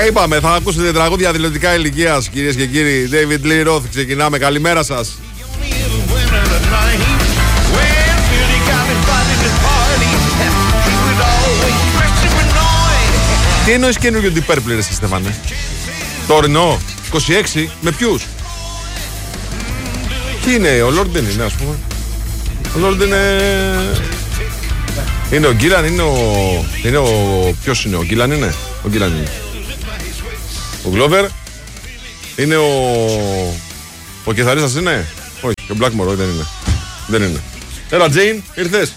Είπαμε, θα ακούσετε τραγούδια δηλωτικά ηλικίας, κυρίες και κύριοι. David Lee Roth, ξεκινάμε. Καλημέρα σας. Τι εννοείς καινούργιο Deep Purple, ρε Στέφανε? Τωρινό, 26, με ποιους? Τι είναι, ο Lord δεν είναι, ας πούμε. Ο Lord είναι ο Γκίλαν, ποιος είναι, ο Γκίλαν είναι? Ο Γκίλαν είναι. Ο Glover είναι ο κιθαρίστας είναι? Όχι, ο Blackmore δεν είναι. Έλα Τζέιν, ήρθες?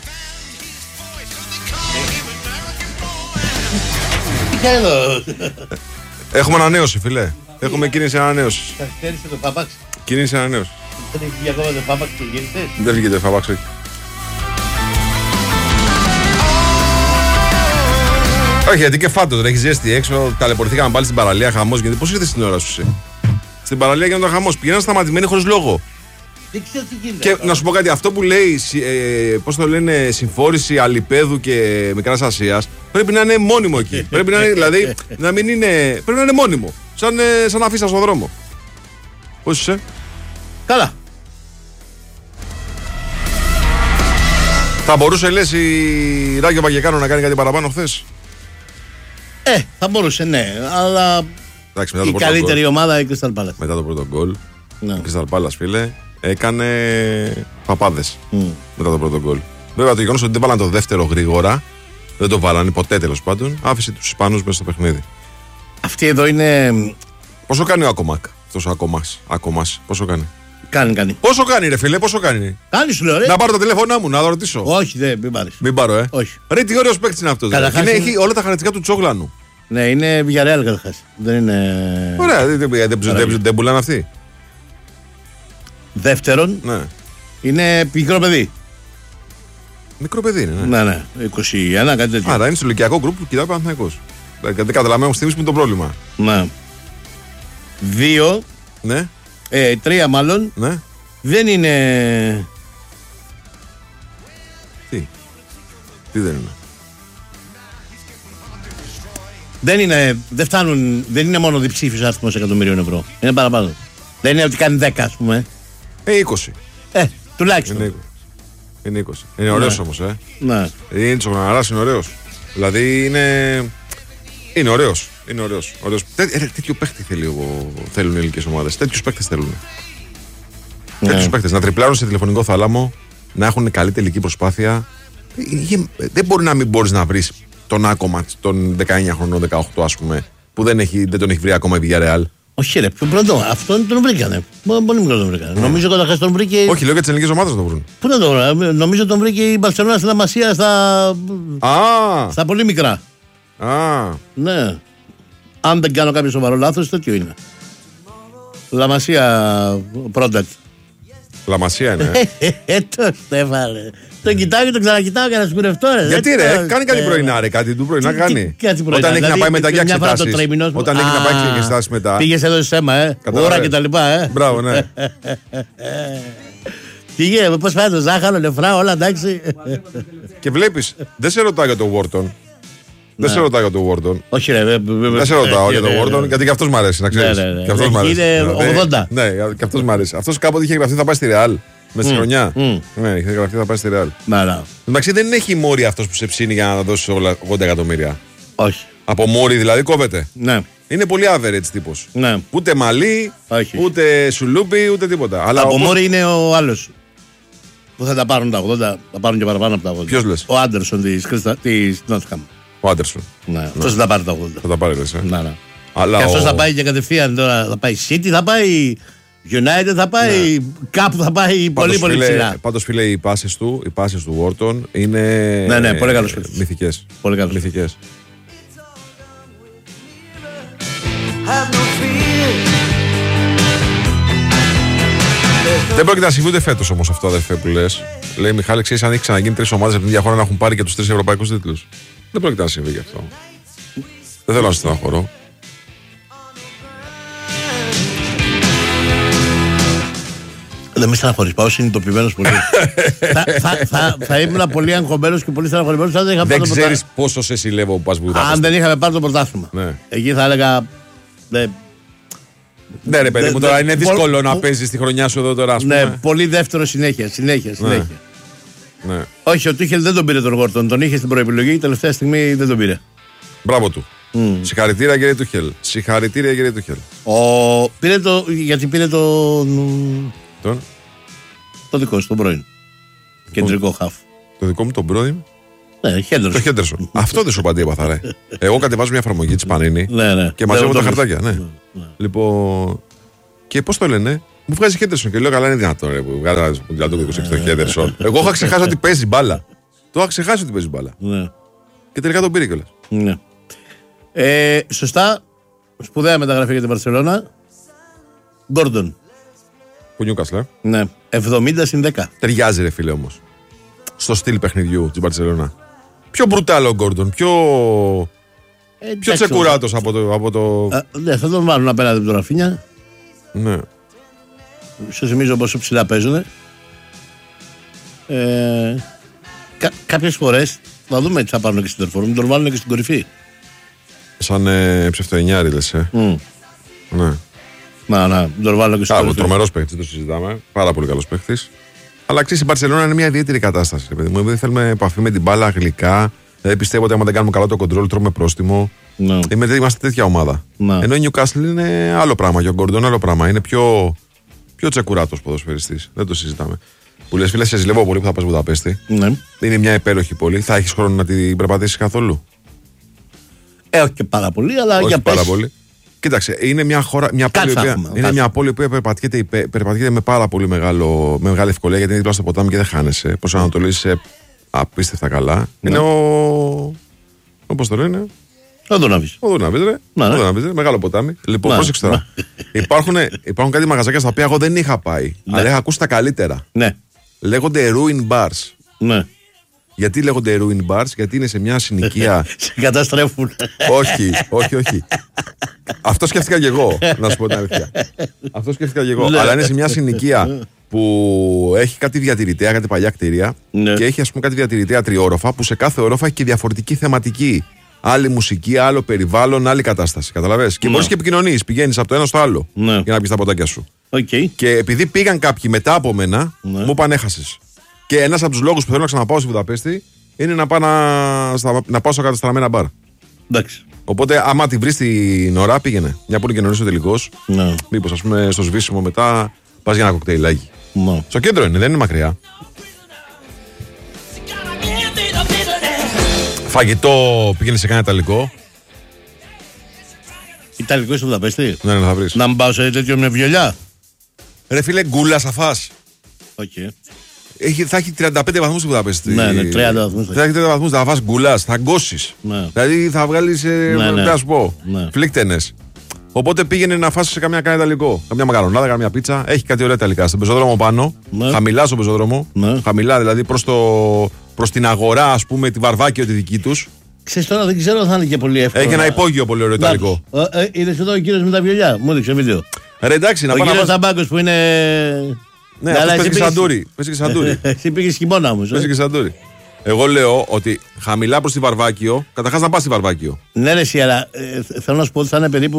Έχουμε ανανέωση, φιλέ. Έχουμε κίνηση ανανέωση. Καθυστέρησε το Φάπαξ. Κίνηση ανανέωση. Δεν έχει βγει ακόμα το Φάπαξ και γύρισε. Δεν βγήκε το Φάπαξ, όχι. Όχι, γιατί και φάτο τώρα έχει ζέστη έξω. Ταλαιπωρηθήκαμε πάλι στην παραλία, χαμός γίνεται. Πώς ήρθες στην ώρα σου, εσύ? Στην παραλία γίνεται χαμός. Πηγαίναν σταματημένοι χωρίς λόγο. Δεν ξέρω τι γίνεται. Και να σου πω κάτι, αυτό που λέει, πώς το λένε, συμφόρηση Αλιπέδου και Μικράς Ασίας, πρέπει να είναι μόνιμο εκεί. Πρέπει να είναι, δηλαδή, να μην είναι. Πρέπει να είναι μόνιμο. Σαν να αφήσεις στον δρόμο. Πώς είσαι? Καλά. Θα μπορούσε, λες, η Ράγιο Παγεκάνο να κάνει κάτι παραπάνω χθες? Θα μπορούσε, ναι. Αλλά εντάξει, η καλύτερη ομάδα η Crystal Palace. Μετά το πρώτο γκολ, ναι. Η Crystal Palace, φίλε, έκανε παπάδες μετά το πρώτο γκολ. Βέβαια το γεγονός ότι δεν βάλαν το δεύτερο γρήγορα, δεν το βάλανε ποτέ τέλος πάντων, άφησε τους Ισπανούς μέσα στο παιχνίδι. Αυτή εδώ είναι. Πόσο κάνει ο Ακομάκ, αυτός ο Ακομάς, πόσο κάνει? Κάνει. Πόσο κάνει, ρε φίλε, πόσο κάνει? Κάνει, σου λέω, ρε. Να πάρω τα τηλέφωνά μου, να το ρωτήσω. Όχι, μην πάρεις. Μην πάρω, Όχι. Ρε, τι ωραίος παίκτης είναι αυτός. Έχει όλα τα χαρακτηριστικά του Τσόγλανου. Ναι, είναι Villarreal καταρχάς. Δεν είναι. Ωραία, δεν πουλάνε αυτοί. Δεύτερον, ναι. Είναι μικρό παιδί. Μικρό παιδί είναι, ναι. 21, κάτι τέτοιο. Άρα είναι στο ηλικιακό γκρουπ που κοιτάει Παναθηναϊκός. Δεν καταλαβαίνω στιγμής που είναι το πρόβλημα. Ναι. 2. Ναι. 3 μάλλον. Ναι. Δεν είναι. Τι δεν είναι? Δεν φτάνουν, δεν είναι μόνο διψήφιος αριθμός εκατομμυρίων ευρώ. Είναι παραπάνω. Δεν είναι ότι κάνει 10, ας πούμε. 20. Τουλάχιστον. Είναι 20. Είναι ωραίος όμως, Ναι. Είναι Τσογλαναράς, είναι ωραίος. Δηλαδή είναι ωραίος. Τέτοιο παίχτη θέλουν οι ελληνικές ομάδες. Τέτοιους παίχτες θέλουν. Ναι. Τέτοιους παίχτες. Να τριπλάρουν σε τηλεφωνικό θάλαμο, να έχουν καλή τελική προσπάθεια. Δεν μπορεί να μην μπορείς να βρεις τον Άκομα, τον 19 χρονών, 18 ας πούμε, που δεν τον έχει βρει ακόμα η Villarreal. Όχι, ρε, πρώτο, αυτόν τον βρήκανε. Πολύ μικρό τον βρήκανε. Νομίζω καταρχάς τον βρήκε. Όχι, λέω για τις ελληνικές ομάδες να τον βρουν. Πού να τον βρουν? Νομίζω τον βρήκε η Μπαρσελόνα στη Λαμασία στα πολύ μικρά. Ναι. Αν δεν κάνω κάποιο σοβαρό λάθος, τέτοιο είναι. Λαμασία πρώτα. Λαμασία είναι. Το Στέφανε. Τον κοιτάω και τον ξανακοιτάω και να σκουρευτώ. Γιατί ρε, κάνει κάτι πρωινά, ρε, κάτι του πρωινά κάνει. Όταν έχει να πάει μετά για εξετάσεις. Όταν έχει να πάει για εξετάσεις μετά. Πήγες εδώ σε αίμα, ώρα και τα λοιπά, Μπράβο, ναι. Τι γίνεται, πώς φάει το ζάχαρο, νεφρά, όλα εντάξει. Και βλέπεις, δεν σε ρωτάω για τον Wharton. Δεν σε ρωτάω για τον Wharton. Όχι, ρε. Δεν σε ρωτάω για τον Wharton, γιατί και αυτός μ' αρέσει, να ξέρεις. Είναι 80. Ναι, και αυτός μ' αρέσει. Αυτός κάποτε είχε γραφτεί θα πάει στη Real. Μες στη χρονιά. Ναι, είχε γραφτεί θα πάει στη Real. Εντάξει, δεν έχει μόρι αυτός που σε ψήνει για να δώσει 80 εκατομμύρια. Όχι. Από μόρι δηλαδή κόβεται. Ναι. Είναι πολύ average τύπος. Ναι. Ούτε μαλλί, ούτε σουλούπι, ούτε τίποτα. Αλλά από μόρι είναι ο άλλος. Που θα τα πάρουν τα 80, θα πάρουν και παραπάνω από τα 80. Ποιος λες? Ο Άντερσον της Νότχαμ. Ο Άντερσον. Ναι. Αυτός θα τα πάρει τα 80. Θα τα πάρει, λες. Ναι. Αλλά και αυτός θα πάει και κατευθείαν τώρα. Θα πάει City, θα πάει United, θα πάει κάπου, θα πάει πολύ ψηλά. Πάντως, φίλε, οι πάσες του Wharton είναι. Ναι, πολύ καλός παίκτης. Μυθικές. Πολύ καλός. Μυθικές. Δεν πρόκειται να συμβεί ούτε φέτος όμως αυτό, αδερφέ, που λες. Λέει Μιχάλη, ξέρεις, αν έχει ξαναγίνει 3 ομάδες από την ίδια χώρα να έχουν πάρει και τους 3 ευρωπαϊκούς τίτλους. Δεν πρόκειται να συμβεί γι' αυτό. Δεν θέλω να στεναχωρώ. Δεν με στεναχωρείς, πάω συνειδητοποιημένος πολύ. θα ήμουν πολύ αγχωμένος και πολύ στεναχωρημένος. Δεν ξέρεις πόσο σε συλλεύω που πας Βουδαπέστη. Αν δεν είχαμε πάρει το πρωτάθλημα. Ναι. Εκεί θα έλεγα. Ναι, ρε παιδί μου, τώρα είναι δύσκολο να παίζεις τη χρονιά σου εδώ τώρα. Ναι, πολύ δεύτερο συνέχεια. Ναι. Όχι, ο Τούχελ δεν τον πήρε τον Γόρτον. Τον είχε στην προεπιλογή και τελευταία στιγμή δεν τον πήρε. Μπράβο του. Συγχαρητήρια κύριε Τούχελ. Γιατί πήρε το δικό σου, τον πρώην. Κεντρικό χαφ. Το δικό μου τον πρώην. Ναι, το Χέντερσον. Αυτό δεν σου παντή έπαθα, ρε. Εγώ κατεβάζω μια εφαρμογή της Πανίνη και μαζεύω τα χαρτάκια. Ναι. Λοιπόν. Και πώς το λένε, μου βγάζει Χέντερσον και λέω καλά είναι δυνατόν, ρε. Που βγάζει το 26 το Χέντερσον. Εγώ είχα ξεχάσει ότι παίζει μπάλα. Το είχα ξεχάσει ότι παίζει μπάλα. Και τελικά τον πήρε κιόλας. Ναι. Σωστά. Σπουδαία μεταγραφή για την Μπαρσελόνα. Γκόρντον. Που Νιούκασλ. Ναι. 70-10. Ταιριάζει, ρε φίλε, όμως. Στο στυλ παιχνιδιού της Μπαρσελόνα. Πιο μπρουτάλο ο Γκόρντον. Πιο τσεκουράτος από το. Ναι, θα τον βάλουν απέναντι από τον Ραφίνια. Ναι. Σου θυμίζω πόσο ψηλά παίζουνε. Κάποιες φορές θα δούμε τι θα πάρουν και στην τερφόρ. Μην τον βάλουν και στην κορυφή. Σαν ψευτοενιάρι, λες. Ναι. Να, τον βάλω και στην κορυφή. Τρομερός παίχτης, το συζητάμε. Πάρα πολύ καλός παίχτης. Αλλά ξέρεις, η Μπαρσελόνα είναι μια ιδιαίτερη κατάσταση. Επειδή θέλουμε επαφή με την μπάλα γλυκά. Δηλαδή πιστεύω ότι άμα δεν κάνουμε καλά το κοντρόλ, τρώμε πρόστιμο. Είμαστε τέτοια ομάδα. Ενώ η Νιουκάσλ είναι άλλο πράγμα. Και ο Γκόρντον άλλο πράγμα. Είναι πιο τσεκουράτος ποδοσφαιριστής. Δεν το συζητάμε. Που λες, φίλε, σε ζηλεύω πολύ που θα πας Βουδαπέστη. Είναι μια υπέροχη πόλη. Θα έχεις χρόνο να την περπατήσεις καθόλου? Όχι και πάρα πολύ, αλλά όχι για πάρα πολύ. Κοίταξε, είναι μια πόλη που περπατιέται με πάρα πολύ μεγάλη ευκολία, γιατί είναι δίπλα στο ποτάμι και δεν χάνεσαι. Προσανατολίζεσαι απίστευτα καλά. Είναι όπως το λένε. Ο Δούναβης. Ο Δούναβης, ρε. Μεγάλο ποτάμι. Λοιπόν, πρόσεξε τώρα. Υπάρχουν κάτι μαγαζάκια στα οποία εγώ δεν είχα πάει. Αλλά είχα ακούσει τα καλύτερα. Ναι. Λέγονται ruin bars. Ναι. Γιατί λέγονται ruin bars? Γιατί είναι σε μια συνοικία. Σε καταστρέφουν. Όχι. Αυτό σκέφτηκα και εγώ, να σου πω την αλήθεια. Αυτό σκέφτηκα και εγώ. Αλλά είναι σε μια συνοικία που έχει κάτι διατηρητέα, κάτι παλιά κτίρια. Και έχει, ας πούμε, κάτι διατηρητέα τριόροφα που σε κάθε όροφα έχει και διαφορετική θεματική. Άλλη μουσική, άλλο περιβάλλον, άλλη κατάσταση. Καταλαβες? Και μπορείς και επικοινωνείς. Πηγαίνεις από το ένα στο άλλο για να πεις τα ποτάκια σου. Και επειδή πήγαν κάποιοι μετά από μένα, μου είπαν έχασες. Και ένας από τους λόγους που θέλω να ξαναπάω στη Βουδαπέστη είναι να πάω να πάω στα καταστραμμένα μπαρ. Εντάξει. Οπότε, άμα τη βρεις την ώρα, πήγαινε. Μια πολύ και νωρίς ο τελικός. Μήπως, ας πούμε, στο σβήσιμο μετά πας για ένα κοκτέιλάκι. Στο κέντρο είναι, δεν είναι μακριά. Φαγητό, πήγαινε σε κανένα ιταλικό. Ιταλικό στη Βουδαπέστη? Ναι, θα βρεις. Να μην πάω σε τέτοιο με βιολιά. Ρε φίλε, γκούλα θα φας. Okay. Θα έχει 35 βαθμούς στη Βουδαπέστη. Ναι, 30 βαθμούς. Θα έχει 30 βαθμούς, θα φας γκουλάς, θα γκώσεις. Δηλαδή θα βγάλεις, να σου πω, φλίκτενες. Οπότε πήγαινε να φας σε κανένα ιταλικό. Καμιά μακαρονάδα, καμιά πίτσα. Έχει κάτι ωραία ιταλικά. Στον πεζόδρομο πάνω, χαμηλά στον πεζόδρομο. Χαμηλά δηλαδή προς την αγορά, ας πούμε, τη Βαρβάκιο τη δική τους. Ξέρεις τώρα, δεν ξέρω αν θα είναι και πολύ εύκολο. Έχει ένα υπόγειο πολύ ωραίο ιταλικό. Είδες εδώ ο κύριος με τα βιολιά, μου έδειξε βίντεο. Ρε εντάξει, ο κύριος Ταμπάκος που είναι. Ναι, αυτός παίζει και Σαντούρι. Εσύ πήγες χειμώνα όμως. Παίζει και Σαντούρι. Εγώ λέω ότι χαμηλά προς τη Βαρβάκιο, καταρχάς να πας στη Βαρβάκιο. Ναι, ρε, εσύ, αλλά θέλω να σου πω ότι θα είναι περίπου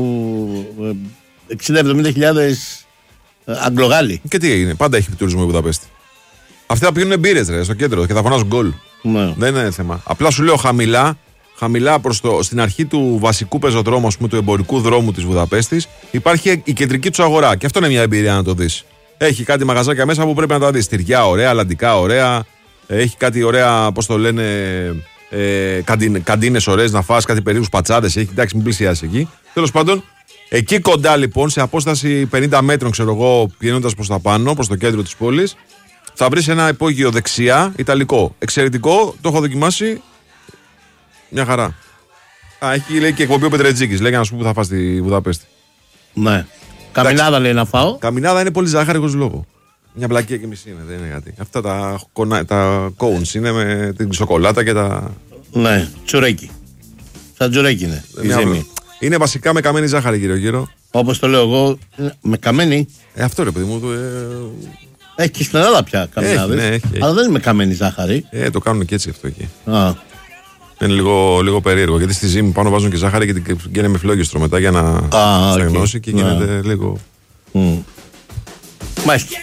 60-70 Αγγλογάλοι. Και τι έγινε, πάντα έχει τουρισμό η Βουδαπέστη. Αυτοί θα πίνουν μπύρες, ρε, στο κέντρο και θα φωνάζουν γκολ. Ναι. Δεν είναι θέμα. Απλά σου λέω χαμηλά στην αρχή του βασικού πεζοδρόμου, ας πούμε, του εμπορικού δρόμου της Βουδαπέστης, υπάρχει η κεντρική του αγορά. Και αυτό είναι μια εμπειρία να το δεις. Έχει κάτι μαγαζάκια μέσα που πρέπει να τα δεις. Τυριά ωραία, αλαντικά ωραία. Έχει κάτι ωραία, πώς το λένε, καντίνες ωραίες να φας, κάτι περίπου πατσάδες. Έχει, εντάξει, μην πλησιάσεις εκεί. Τέλος πάντων, εκεί κοντά λοιπόν, σε απόσταση 50 μέτρων, ξέρω εγώ, πηγαίνοντας προς τα πάνω, προς το κέντρο της πόλης, θα βρεις ένα υπόγειο δεξιά, ιταλικό. Εξαιρετικό, το έχω δοκιμάσει. Μια χαρά. Έχει, λέει, και εκπομπή ο Πετρετζίκης. Λέει, να σου πω που θα φας στη Βουδαπέστη. Ναι. Καμινάδα λέει να φάω. Καμινάδα είναι πολύ ζάχαρη χωρίς λόγο. Μια μπλακία και μισή είναι, δεν είναι κάτι. Αυτά τα cones είναι με την σοκολάτα και τα. Ναι, τσουρέκι. Σαν τσουρέκι είναι. Είναι βασικά με καμένη ζάχαρη γύρω-γύρω. Όπως το λέω εγώ, με καμένη. Αυτό ρε παιδί μου. Έχει και στην Ελλάδα πια καμινάδες. Έχει. Αλλά δεν είναι με καμένη ζάχαρη. Το κάνουν και έτσι αυτό εκεί. Είναι λίγο περίεργο. Γιατί στη ζύμη πάνω βάζουν και ζάχαρη και την καίνε με φλόγιστρο μετά για να στεγνώσει και γίνεται λίγο. Μάλιστα.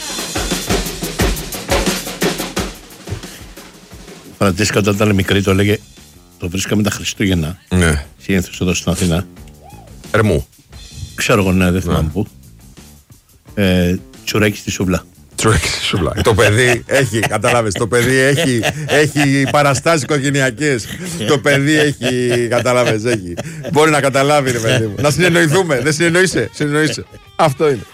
Φραντζίσκα όταν ήταν μικρή το έλεγε. Το βρίσκαμε τα Χριστούγεννα. Ναι. Συνήθως εδώ στην Αθήνα. Ερμού. Ξέρω εγώ, ναι, δεν θυμάμαι πού. Τσουρέκι στη σούβλα. Τσουρέκι στη σούβλα. Το παιδί έχει, καταλάβες, το παιδί έχει παραστάσεις οικογενειακές. Το παιδί έχει, καταλάβες, έχει. Μπορεί να καταλάβει, ρε παιδί μου. Να συνεννοηθούμε. Δεν συνεννοείσαι. Αυτό είναι.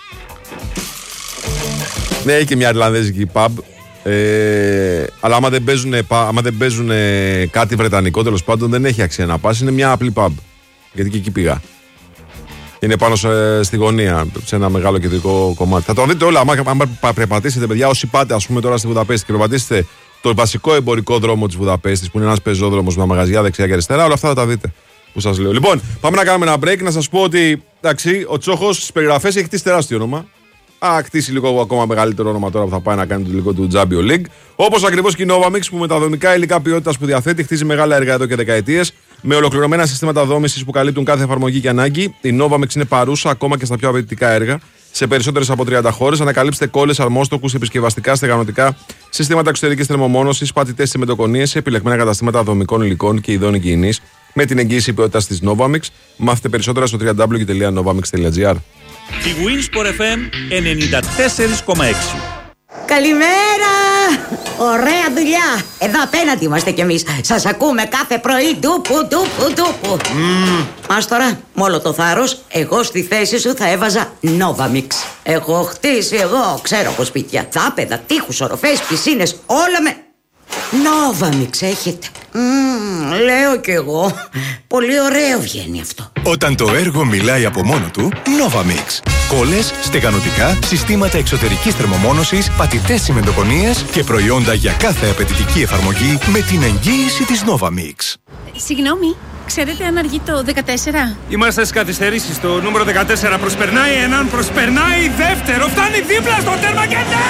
Ναι, έχει και μια ιρλανδέζικη pub. Αλλά άμα δεν παίζουν κάτι βρετανικό, τέλος πάντων δεν έχει αξία να πας. Είναι μια απλή pub. Γιατί και εκεί πήγα. Είναι πάνω στη γωνία, σε ένα μεγάλο κεντρικό κομμάτι. Θα το δείτε όλα. Αν περπατήσετε, παιδιά, όσοι πάτε, ας πούμε, τώρα στη Βουδαπέστη και περπατήσετε το βασικό εμπορικό δρόμο της Βουδαπέστης, που είναι ένας πεζόδρομος με μαγαζιά δεξιά και αριστερά, όλα αυτά θα τα δείτε. Που σας λέω. Λοιπόν, πάμε να κάνουμε ένα break. Να σας πω ότι εντάξει, ο Τσόχος στις περιγραφές έχει χτίσει τεράστιο όνομα. Κτίσει λίγο ακόμα μεγαλύτερο όνομα τώρα που θα πάει να κάνει το τελικό του Champions League. Όπως ακριβώς και η Novamix που με τα δομικά υλικά ποιότητας που διαθέτει χτίζει μεγάλα έργα εδώ και δεκαετίες. Με ολοκληρωμένα συστήματα δόμησης που καλύπτουν κάθε εφαρμογή και ανάγκη. Η Novamix είναι παρούσα ακόμα και στα πιο απαιτητικά έργα. Σε περισσότερες από 30 χώρες. Ανακαλύψτε κόλλες, αρμόστοκους, επισκευαστικά, στεγανοτικά, συστήματα εξωτερικής θερμομόνωσης, πατητές συμμετοκονίες σε επιλεγμένα καταστήματα δομικών υλικών και ειδών υγιεινής. Με την εγγύηση ποιότητας της Novamix. Μάθετε περισσότερα στο www.novamix.gr. Η Winsport FM 94,6. Καλημέρα! Ωραία δουλειά! Εδώ απέναντι είμαστε κι εμείς. Σας ακούμε κάθε πρωί. Τούπου. Μάστορα, με όλο το θάρρος, εγώ στη θέση σου θα έβαζα Novamix. Έχω χτίσει εγώ, ξέρω από σπίτια. Δάπεδα, τείχους, οροφές, πισίνες, όλα με Novamix έχετε. Λέω κι εγώ. Πολύ ωραίο βγαίνει αυτό. Όταν το έργο μιλάει από μόνο του, Novamix. Κόλλες, στεγανοτικά, συστήματα εξωτερικής θερμομόνωσης, πατητές τσιμεντοκονίες και προϊόντα για κάθε απαιτητική εφαρμογή με την εγγύηση της Novamix. Συγγνώμη, ξέρετε αν αργεί το 14? Είμαστε στις καθυστερήσεις. Το νούμερο 14 προσπερνάει έναν, προσπερνάει δεύτερο. Φτάνει δίπλα στο τέρμα και ναι!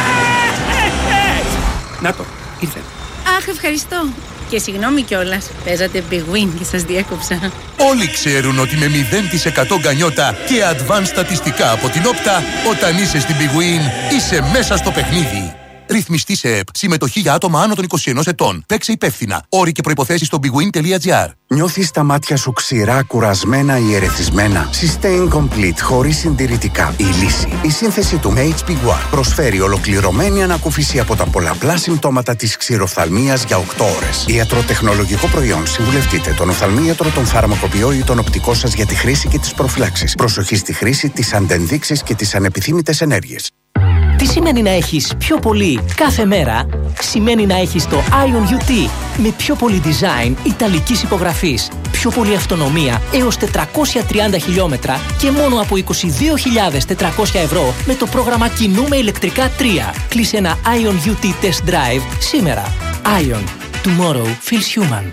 Να το, ήρθε. Αχ, ευχαριστώ. Και συγγνώμη κιόλας, παίζατε Big Win και σας διέκοψα. Όλοι ξέρουν ότι με 0% γκανιότα και advanced στατιστικά από την Όπτα, όταν είσαι στην Big Win, είσαι μέσα στο παιχνίδι. Ρυθμιστή σε ΕΠ. Συμμετοχή για άτομα άνω των 21 ετών. Παίξε υπεύθυνα. Όροι και προϋποθέσεις στο bigwin.gr. Νιώθεις τα μάτια σου ξηρά, κουρασμένα ή ερεθισμένα? Sustain Complete, χωρίς συντηρητικά. Η λύση. Η σύνθεση του HP1 προσφέρει ολοκληρωμένη ανακούφιση από τα πολλαπλά συμπτώματα της ξηροφθαλμίας για 8 ώρες. Ιατροτεχνολογικό προϊόν. Συμβουλευτείτε τον οφθαλμίατρο, τον φαρμακοποιό ή τον οπτικό σας για τη χρήση και τις προφυλάξεις. Προσοχή στη χρήση, τις αντενδείξεις και τις ανεπιθύμητες ενέργειες. Τι σημαίνει να έχεις πιο πολύ κάθε μέρα? Σημαίνει να έχεις το Ion UT με πιο πολύ design ιταλικής υπογραφής, πιο πολύ αυτονομία έως 430 χιλιόμετρα και μόνο από 22.400 ευρώ με το πρόγραμμα Κινούμε ηλεκτρικά 3. Κλείσε ένα Ion UT Test Drive σήμερα. Ion. Tomorrow feels human.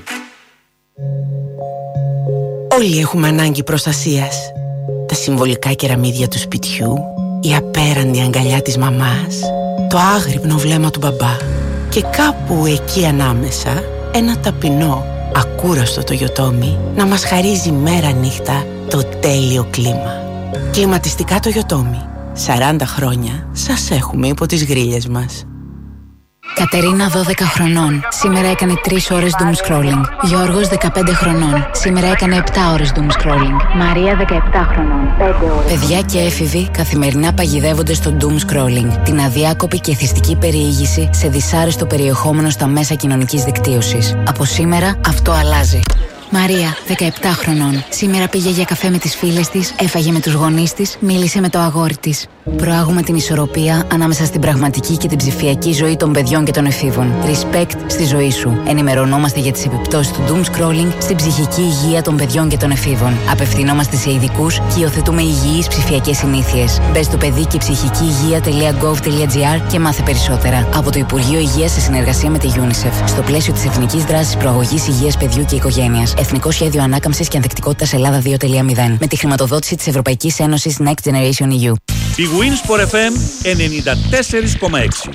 Όλοι έχουμε ανάγκη προστασίας. Τα συμβολικά κεραμίδια του σπιτιού, η απέραντη αγκαλιά της μαμάς, το άγρυπνο βλέμμα του μπαμπά και κάπου εκεί ανάμεσα ένα ταπεινό, ακούραστο Toyotomi να μας χαρίζει μέρα νύχτα το τέλειο κλίμα. Κλιματιστικά Toyotomi. 40 χρόνια σας έχουμε υπό τις γρίλες μας. Κατερίνα 12 χρονών. Σήμερα έκανε 3 ώρες doom scrolling. Γιώργος 15 χρονών. Σήμερα έκανε 7 ώρες doom scrolling. Μαρία 17 χρονών. 5 ώρες. Παιδιά και έφηβοι καθημερινά παγιδεύονται στο doom scrolling. Την αδιάκοπη και εθιστική περιήγηση σε δυσάρεστο περιεχόμενο στα μέσα κοινωνικής δικτύωσης. Από σήμερα αυτό αλλάζει. Μαρία, 17 χρονών. Σήμερα πήγε για καφέ με τις φίλες της, έφαγε με τους γονείς της, μίλησε με το αγόρι της. Προάγουμε την ισορροπία ανάμεσα στην πραγματική και την ψηφιακή ζωή των παιδιών και των εφήβων. Respect στη ζωή σου. Ενημερωνόμαστε για τις επιπτώσεις του doom scrolling στην ψυχική υγεία των παιδιών και των εφήβων. Απευθυνόμαστε σε ειδικούς και υιοθετούμε υγιείς ψηφιακές συνήθειες. Μπες στο παιδί και ψυχική υγεία.gov.gr και μάθε περισσότερα. Από το Υπουργείο Υγείας σε συνεργασία με τη UNICEF. Στο πλαίσιο της Εθνικής Δράσης Προαγωγής Υγείας Παιδιού και Οικογένειας. Εθνικό Σχέδιο Ανάκαμψης και Ανθεκτικότητας Ελλάδα 2.0. Με τη χρηματοδότηση της Ευρωπαϊκής Ένωσης Next Generation EU. Η Wins for FM 94,6.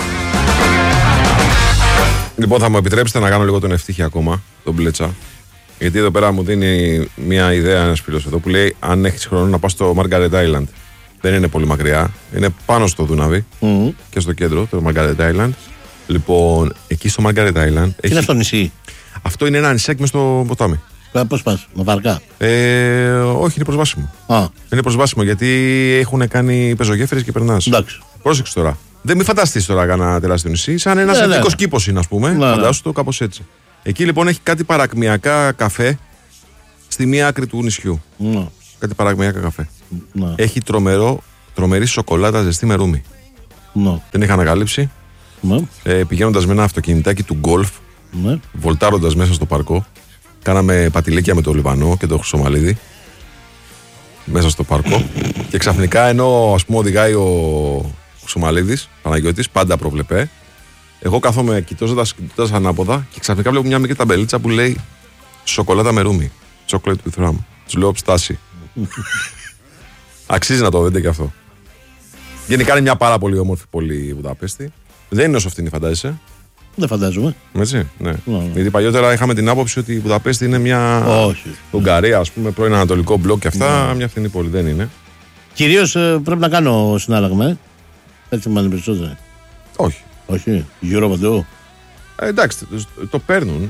Λοιπόν, θα μου επιτρέψετε να κάνω λίγο τον ευτύχη ακόμα, τον Μπλέτσα. Γιατί εδώ πέρα μου δίνει μια ιδέα ένας φίλος εδώ που λέει: αν έχεις χρόνο να πας στο Margaret Island. Δεν είναι πολύ μακριά. Είναι πάνω στο Δούναβι και στο κέντρο, το Margaret Island. Λοιπόν, εκεί στο Margaret Island. Είναι αυτό νησί. Αυτό είναι ένα νησάκι μες στο ποτάμι. Πώς πας, με βαρκά? Όχι, είναι προσβάσιμο. Είναι προσβάσιμο γιατί έχουν κάνει πεζογέφυρες και περνάς. Εντάξει. Πρόσεξε τώρα. Δεν μη φανταστείς τώρα κανένα τεράστιο νησί, σαν ένας εθνικός κήπος είναι, ας πούμε. Φαντάσου το κάπως έτσι. Εκεί λοιπόν έχει κάτι παρακμιακά καφέ στη μία άκρη του νησιού. Κάτι παρακμιακά καφέ. Έχει τρομερή σοκολάτα ζεστή με ρούμι. Την είχα ανακαλύψει. Πηγαίνοντας με ένα αυτοκινητάκι του γκολφ, βολτάροντας μέσα στο παρκό. Κάναμε πατηλίκια με το Λιβανό και το Χρυσομαλίδη μέσα στο παρκό. Και ξαφνικά, ενώ ας πούμε οδηγάει ο Χρυσομαλίδης, Παναγιώτης, πάντα προβλεπέ. Εγώ κάθομαι κοιτώντας ανάποδα και ξαφνικά βλέπω μια μικρή ταμπελίτσα που λέει σοκολάτα με ρούμι. Chocolate with rum. Του λέω ψτάση. Αξίζει να το δείτε και αυτό. Γενικά είναι μια πάρα πολύ όμορφη πόλη η Βουδαπέστη. Δεν είναι όσο φτηνή, φαντάζεσαι. Δεν φαντάζομαι. Έτσι, ναι. Γιατί παλιότερα είχαμε την άποψη ότι η Βουδαπέστη είναι μια Ουγγαρία, ας πούμε, πρώην Ανατολικό μπλοκ και αυτά. Μια φθηνή πόλη. Δεν είναι. Κυρίως πρέπει να κάνω συνάλλαγμα. Έτσι μου είναι περισσότερο. Όχι. Όχι, γύρω παντού. Εντάξει, το παίρνουν.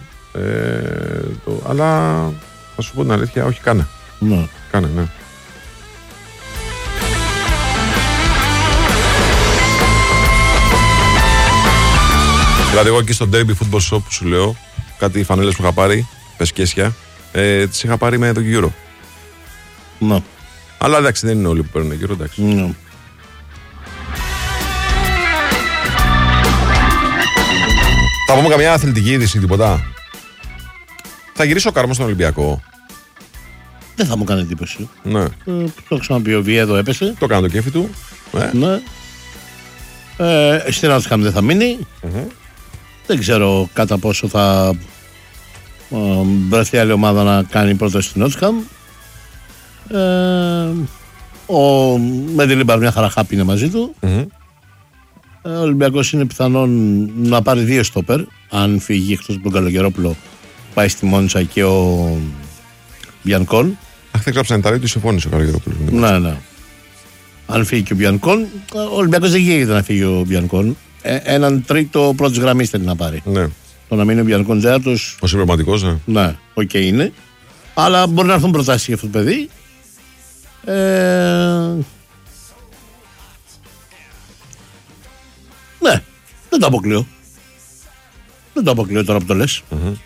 Αλλά θα σου πω την αλήθεια, όχι, κάνε. Κάνε, ναι. Δηλαδή, εγώ εκεί στο Derby Football Shop που σου λέω, κάτι φανέλες που είχα πάρει, πεσκέσια, τις είχα πάρει με το γύρο. Αλλά εντάξει, δεν είναι όλοι που παίρνουν γύρο, εντάξει. Θα πούμε καμιά αθλητική είδηση, τίποτα? Θα γυρίσει ο Κάρμος στον Ολυμπιακό. Δεν θα μου κάνει εντύπωση. Ναι. Το ξαναπεί ο Βιέδο, έπεσε. Το κάνει το κέφι του. Ναι. Στην Νότιχαμ δεν θα μείνει. Δεν ξέρω κατά πόσο θα βρεθεί άλλη ομάδα να κάνει πρόταση στην Νότιχαμ. Ο Μεντιλίμπαρ μια χαρά χάπη είναι μαζί του. Ο Ολυμπιακός είναι πιθανόν να πάρει 2 στόπερ. Αν φύγει εκτός από τον Καλογερόπουλο, πάει στη Μόντσα και ο Μπιανκόν. Αχ, δεν γράψανε τα λέει του, συμφώνησε ο Καλογερόπουλο. Ναι. Αν φύγει και ο Μπιανκόν, ο Ολυμπιακός δεν γίνεται να φύγει ο Μπιανκόν. Έναν τρίτο πρώτης γραμμής θέλει να πάρει. Ναι. Το να μείνει ο Μπιανκόν τέταρτος. Ο συμπληρωματικός, ναι. Ναι, οκ είναι. Αλλά μπορεί να έρθουν προτάσεις για αυτό το παιδί. Ναι, δεν το αποκλείω. Δεν το αποκλείω τώρα που το λες.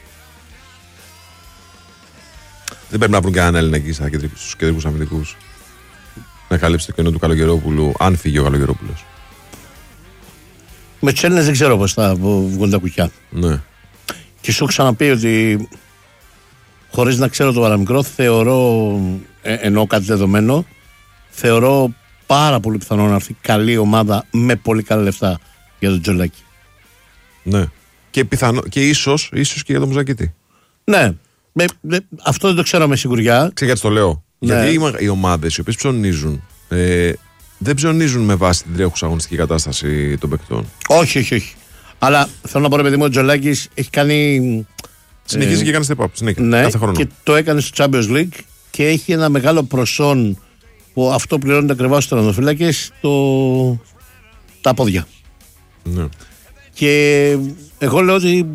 Δεν πρέπει να βρουν κανέναν Έλληνα εκεί στους κεντρικούς αμυντικούς να καλύψει το κενό του Καλογερόπουλου, αν φύγει ο Καλογερόπουλος. Με τους Έλληνες δεν ξέρω πώς θα βγουν τα κουκιά. Ναι. Και σου έχω ξαναπεί ότι χωρίς να ξέρω το παραμικρό, θεωρώ, εννοώ κάτι δεδομένο, θεωρώ πάρα πολύ πιθανό να έρθει καλή ομάδα με πολύ καλά λεφτά για τον Τζολάκη. Ναι. Και ίσως και για τον Μουζακίτη. Ναι. Αυτό δεν το ξέρω με σιγουριά. Ξέρω γιατί το λέω. Ναι. Γιατί οι ομάδες οι οποίες ψωνίζουν δεν ψωνίζουν με βάση την τρέχουσα αγωνιστική κατάσταση των παικτών. Όχι. Αλλά θέλω να πω, ρε παιδί μου, ο Τζολάκης έχει κάνει. Συνεχίζει και κάνει step up συνέχεια. Ναι, κάθε χρόνο. Και το έκανε στο Champions League και έχει ένα μεγάλο προσόν που αυτό πληρώνεται ακριβώς στους τερματοφύλακες, τα πόδια. Ναι. Και εγώ λέω ότι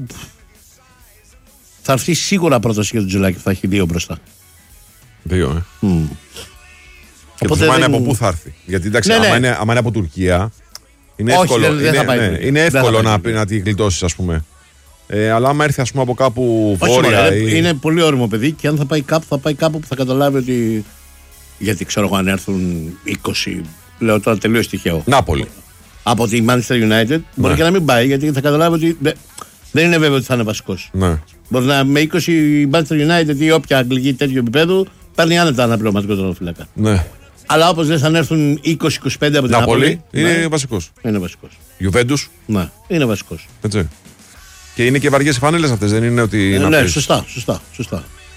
θα έρθει σίγουρα πρόταση για τον Τζολάκη, θα έχει 2 μπροστά. 2, Και το θέμα είναι από πού θα έρθει. Γιατί εντάξει, ναι. άμα είναι από Τουρκία, είναι όχι, εύκολο, δεν θα πάει, είναι εύκολο να τη γλιτώσεις, ας πούμε. Αλλά άμα έρθει, ας πούμε, από κάπου βόρεια. Είναι πολύ όριμο παιδί και αν θα πάει κάπου που θα καταλάβει ότι. Γιατί ξέρω εγώ αν έρθουν 20. Λέω τώρα τελείως τυχαίο. Νάπολη. Από τη Manchester United. Μπορεί και να μην πάει γιατί θα καταλάβει ότι. Δεν είναι βέβαιο ότι θα είναι βασικός. Ναι. Μπορεί να με 20 Manchester United ή όποια αγγλική τέτοιο επίπεδο παίρνει άνετα ένα πληρωματικό τερματοφύλακα. Ναι. Αλλά όπως λες, αν έρθουν 20-25 από την Νάπολη. Είναι βασικός. Είναι βασικός. Juventus. Ναι, είναι βασικός. Έτσι. Και είναι και βαριές οι φάνελες αυτές, δεν είναι ότι. Ναι, σωστά.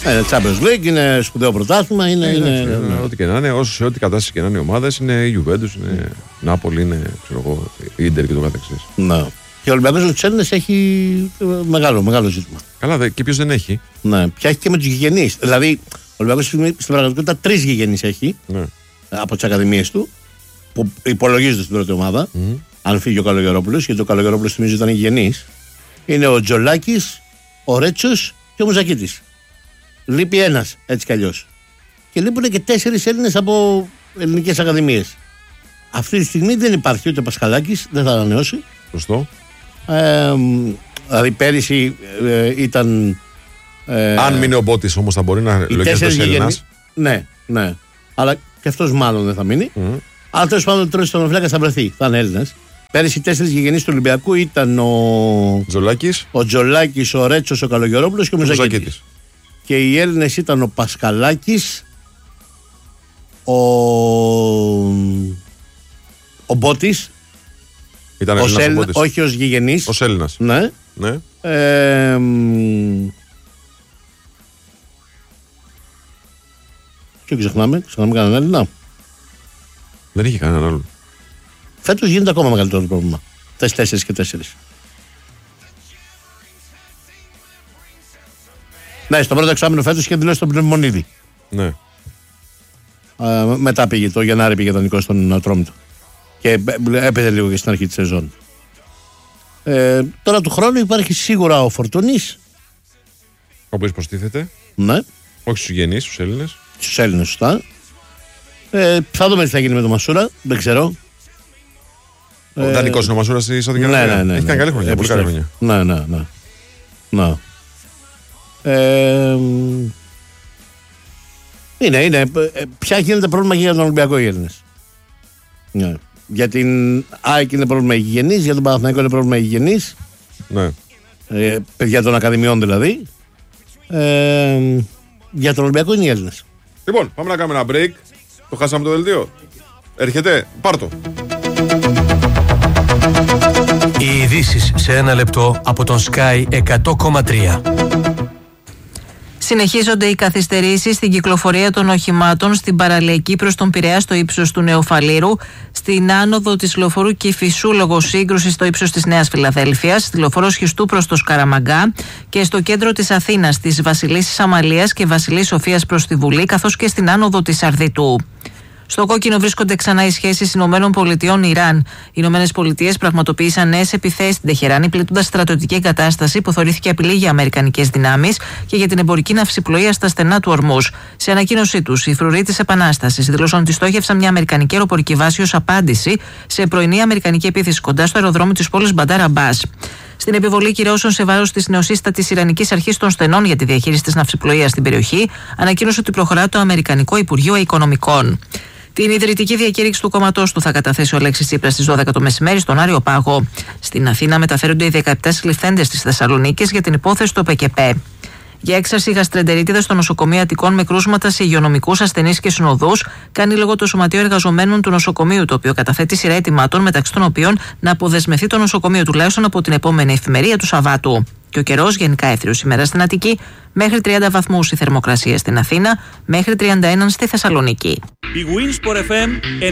Είναι Champions League, είναι σπουδαίο πρωτάθλημα. Ό,τι και να είναι, όσο ό,τι κατάσταση και να είναι οι ομάδες, είναι η Juventus, είναι Νάπολη, είναι η Ίντερ και το καθεξής. Ναι. Και ο Ολυμπιακός με τους Έλληνες έχει μεγάλο ζήτημα. Καλά, και ποιος δεν έχει. Ναι, πια έχει και με τους γηγενείς. Δηλαδή, ο Ολυμπιακός στην πραγματικότητα 3 γηγενείς έχει από τις ακαδημίες του, που υπολογίζονται στην πρώτη ομάδα. Αν φύγει ο Καλογερόπουλος, γιατί ο Καλογερόπουλος θυμίζει ήταν γηγενής. Είναι ο Τζολάκης, ο Ρέτσος και ο Μουζακίτης. Λείπει ένας, έτσι κι αλλιώς. Και λείπουν και 4 Έλληνες από ελληνικές ακαδημίες. Αυτή τη στιγμή δεν υπάρχει ούτε ο Πασχαλάκης, δεν θα ανανεώσει. Σωστό. Δηλαδή πέρυσι ήταν. Αν μείνει ο Μπότης όμως θα μπορεί να λογιστεί ως Έλληνας. Ναι. Αλλά και αυτός μάλλον δεν θα μείνει. Αλλά τέλος πάντων τώρα στον Φλάκα θα βρεθεί. Θα είναι Έλληνας. Πέρυσι οι 4 γηγενείς του Ολυμπιακού ήταν ο Τζολάκης, ο Ρέτσος, ο Καλογερόπουλος και ο Μουζακίτης. Και οι Έλληνες ήταν ο Πασχαλάκης, ο Μπότης. Ήταν όχι ως γηγενής. Ως Έλληνας. Ναι. Και ξεχνάμε κανέναν Έλληνα. Δεν είχε κανέναν άλλο. Φέτος γίνεται ακόμα μεγαλύτερο πρόβλημα. 4 και 4. Ναι, στο πρώτο εξάμηνο φέτος είχε δηλώσει τον Πνευμονίδη. Ναι. Μετά πήγε το Γενάρη, πήγε δανεικό στον Ατρόμητο. Και έπαιζε λίγο και στην αρχή της σεζόν. Τώρα του χρόνου υπάρχει σίγουρα ο Φορτούνης. Όπως προστίθεται. Ναι. Όχι στους γηγενείς, στους Έλληνες. Στους Έλληνες, σωστά. Θα δούμε τι θα γίνει με τον Μασούρα, δεν ξέρω. Ο δανεικός είναι ο Μασούρας στη Σαουδική Αραβία. Ναι. Έχει κάνει καλή χρονιά, πολύ καλή χρονιά. Ναι. Είναι. Ποια γίνεται πρόβλημα για τον Ολυμπιακό οι Έλληνες. Ναι. Για την ΑΕΚ είναι πρόβλημα υγιεινής, για τον Παναθηναϊκό είναι πρόβλημα υγιεινής. Ναι. Παιδιά των ακαδημιών δηλαδή. Για τον Ολυμπιακό είναι οι Έλληνες. Λοιπόν, πάμε να κάνουμε ένα break. Το χάσαμε το δελτίο. Έρχεται, πάρ' το. Οι ειδήσεις σε 1 λεπτό από τον Sky 100,3. Συνεχίζονται οι καθυστερήσεις στην κυκλοφορία των οχημάτων στην παραλιακή προς τον Πειραιά στο ύψος του Νεοφαλήρου, στην άνοδο της λεωφορού Κηφισού λόγω σύγκρουσης στο ύψος της Νέας Φιλαδέλφειας, στη λεωφορό Σχιστού προς το Σκαραμαγκά και στο κέντρο της Αθήνας, της Βασιλίσσης Αμαλίας και Βασιλής Σοφίας προς τη Βουλή, καθώς και στην άνοδο της Αρδιτού. Στο κόκκινο βρίσκονται ξανά οι σχέσεις ΗΠΑ-Ιράν. Οι ΗΠΑ πραγματοποίησαν νέες επιθέσεις στην Τεχεράνη, πλήττοντας στρατιωτική εγκατάσταση που θεωρήθηκε απειλή για αμερικανικές δυνάμεις και για την εμπορική ναυσιπλοεία στα στενά του Ορμούζ. Σε ανακοίνωσή τους, οι φρουροί της Επανάστασης δήλωσαν ότι στόχευσαν μια αμερικανική αεροπορική βάση ως απάντηση σε πρωινή αμερικανική επίθεση κοντά στο αεροδρόμιο της πόλης Μπαντάρ Αμπάς. Στην επιβολή κυρώσεων σε βάρος της νεοσύστατης Ιρανικής Αρχής των Στενών για τη διαχείριση της ναυσιπλοείας στην περιοχή, ανακοίνωσε ότι προχωρά το Αμερικανικό Υπουργείο Οικονομικών. Την ιδρυτική διακήρυξη του κόμματός του θα καταθέσει ο Αλέξης Τσίπρας στις 12 το μεσημέρι στον Άριο Πάγο. Στην Αθήνα μεταφέρονται οι 17 συλληφθέντες της Θεσσαλονίκης για την υπόθεση του ΠΚΠ. Για έξαρση γαστρεντερίτιδα στο νοσοκομείο Αττικών με κρούσματα σε υγειονομικούς ασθενείς και συνοδούς, κάνει λόγο το Σωματείο Εργαζομένων του νοσοκομείου, το οποίο καταθέτει σειρά αιτημάτων, μεταξύ των οποίων να αποδεσμευθεί το νοσοκομείο τουλάχιστον από την επόμενη εφημερία του Σαββάτου. Και ο καιρός γενικά έθριος σήμερα στην Αττική, μέχρι 30 βαθμούς η θερμοκρασία στην Αθήνα, μέχρι 31 στη Θεσσαλονίκη. Η Winsport FM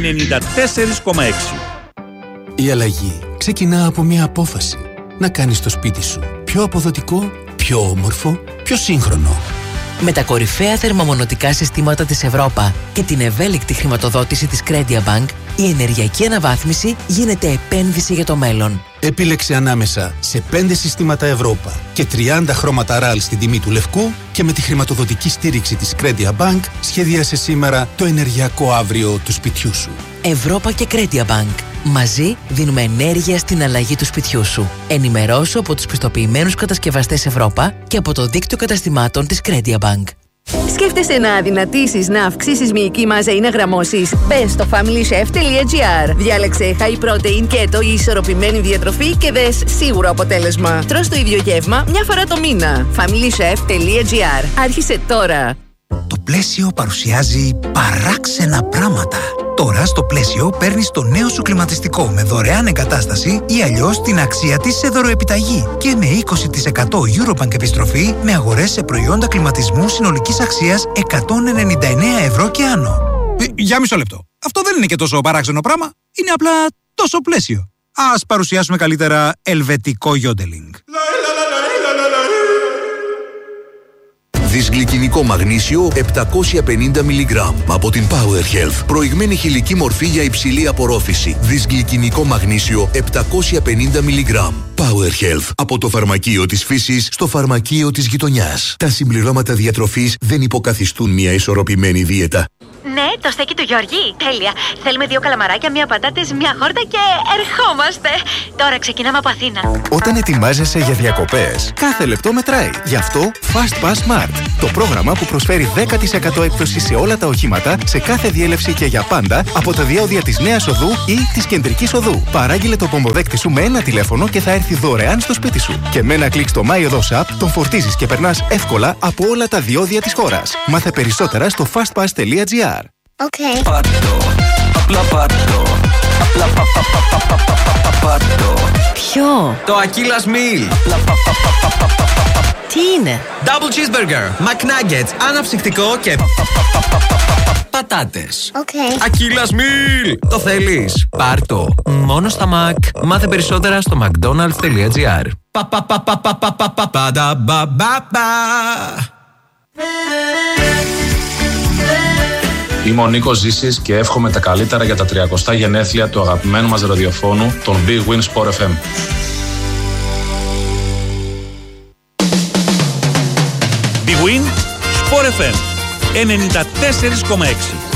94,6. Η αλλαγή ξεκινά από μια απόφαση. Να κάνεις το σπίτι σου πιο αποδοτικό, πιο όμορφο, πιο σύγχρονο. Με τα κορυφαία θερμομονωτικά συστήματα της Ευρώπα και την ευέλικτη χρηματοδότηση της Credia Bank, η ενεργειακή αναβάθμιση γίνεται επένδυση για το μέλλον. Επίλεξε ανάμεσα σε 5 συστήματα Ευρώπα και 30 χρώματα RAL στην τιμή του λευκού και με τη χρηματοδοτική στήριξη της Credia Bank σχεδίασε σήμερα το ενεργειακό αύριο του σπιτιού σου. Ευρώπα και Credia Bank. Μαζί δίνουμε ενέργεια στην αλλαγή του σπιτιού σου. Ενημερώσου από τους πιστοποιημένους κατασκευαστές Ευρώπα και από το δίκτυο καταστημάτων της Credia Bank. Σκέφτεσαι να αδυνατήσεις, να αυξήσεις μυϊκή μάζα ή να γραμμώσεις? Μπες στο familychef.gr. Διάλεξε high protein, keto ή ισορροπημένη διατροφή και δες σίγουρο αποτέλεσμα. Τρως το ίδιο γεύμα μια φορά το μήνα. familychef.gr. Άρχισε τώρα. Το πλαίσιο παρουσιάζει παράξενα πράγματα. Τώρα στο Πλαίσιο παίρνεις το νέο σου κλιματιστικό με δωρεάν εγκατάσταση ή αλλιώς την αξία της σε δωροεπιταγή και με 20% Eurobank επιστροφή με αγορές σε προϊόντα κλιματισμού συνολικής αξίας 199 ευρώ και άνω. Για μισό λεπτό. Αυτό δεν είναι και τόσο παράξενο πράγμα. Είναι απλά τόσο Πλαίσιο. Ας παρουσιάσουμε καλύτερα ελβετικό γιόντελινγκ. Δυσγλυκινικό μαγνήσιο 750 mg από την Power Health. Προηγμένη χηλική μορφή για υψηλή απορρόφηση. Δυσγλυκινικό μαγνήσιο 750 mg. Power Health. Από το φαρμακείο της φύσης στο φαρμακείο της γειτονιάς. Τα συμπληρώματα διατροφής δεν υποκαθιστούν μια ισορροπημένη δίαιτα. Ναι, το στέκι του Γιώργη. Τέλεια. Θέλουμε 2 καλαμαράκια, 1 πατάτες, 1 χόρτα και ερχόμαστε. Τώρα ξεκινάμε από Αθήνα. Όταν ετοιμάζεσαι για διακοπές, κάθε λεπτό μετράει. Γι' αυτό Fast Pass Smart. Το πρόγραμμα που προσφέρει 10% έκπτωση σε όλα τα οχήματα, σε κάθε διέλευση και για πάντα από τα διόδια της Νέας Οδού ή της Κεντρικής Οδού. Παράγγειλε το πομποδέκτη σου με ένα τηλέφωνο και θα έρθει δωρεάν στο σπίτι σου. Και με ένα κλικ στο MyOdos App τον φορτίζεις και περνάς εύκολα από όλα τα διόδια της χώρας. Μάθε περισσότερα στο fastpass.gr. Okay. Πάρτο, απλά πάρτο. Απλά πάρτο. Ποιο? Το Aquillas Meal. Τι είναι? Double cheeseburger, McNuggets, αναψυκτικό και πατάτες. Okay. Aquillas Meal. Το θέλεις? Πάρτο. Μόνο στα Mac. Μάθε περισσότερα στο mcdonalds.gr. Είμαι ο Νίκος Ζήσης και εύχομαι τα καλύτερα για τα 30 γενέθλια του αγαπημένου μας ραδιοφώνου, των Big Win Sport FM. Big Win Sport FM 94,6.